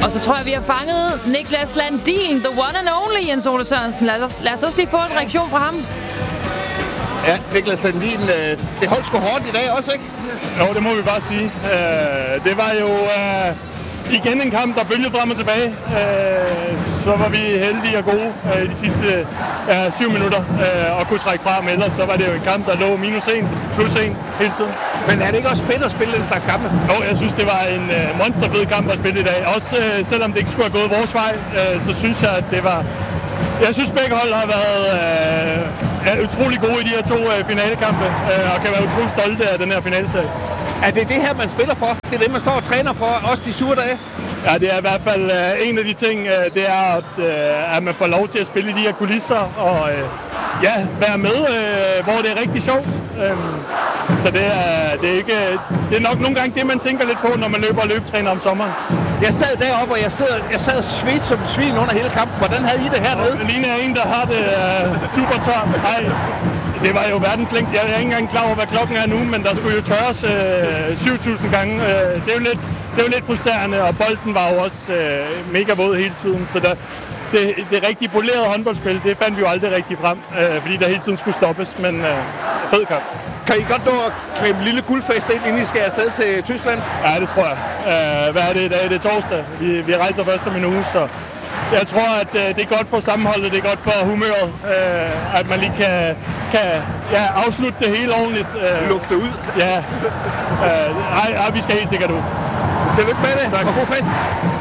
Og så tror jeg, vi har fanget Niklas Landin, the one and only, Jens Ole Sørensen. Lad os også lige få en reaktion fra ham. Ja, Niklas Landin, det holdt sgu hårdt i dag også, ikke? Jo, det må vi bare sige. Det var jo igen en kamp, der bølgede frem og tilbage. Så var vi heldige og gode i de sidste 7 minutter og kunne trække fra, men ellers så var det jo en kamp, der lå -1, +1 hele tiden. Men er det ikke også fedt at spille den slags kampe? Jo, jeg synes, det var en monsterfed kamp at spille i dag. Også selvom det ikke skulle have gået vores vej, så synes jeg, at det var... Jeg synes, begge hold har været utrolig gode i de her 2 finalekampe, og kan være utrolig stolte af den her finaleserie. Er det det her, man spiller for? Det er det, man står og træner for, også de sure dage? Ja, det er i hvert fald en af de ting, det er, at man får lov til at spille i de her kulisser, og være med, hvor det er rigtig sjovt. Så det er nok nogle gange det, man tænker lidt på, når man løber og løbetræner om sommeren. Jeg sad deroppe, og jeg sad svedt som et svin under hele kampen. Hvordan havde I det hernede? Det ligner en, der har det super tørt. Nej, det var jo verdens længste. Jeg er ikke engang klar over, hvad klokken er nu, men der skulle jo tørres 7.000 gange. Det er jo lidt frustrerende, og bolden var jo også mega våd hele tiden. Så det rigtig polerede håndboldspil, det fandt vi jo aldrig rigtig frem, fordi der hele tiden skulle stoppes, men fed kamp. Kan I godt nå at kræve en lille guldfest ind, inden I skal afsted til Tyskland? Ja, det tror jeg. Hvad er det i dag? Det er torsdag. Vi rejser først om en uge, så jeg tror, at det er godt for sammenholdet, det er godt for humøret, at man lige kan afslutte det hele ordentligt. Lufte ud? Ja. Vi skal helt sikkert ud. Tillykke med det, og god fest!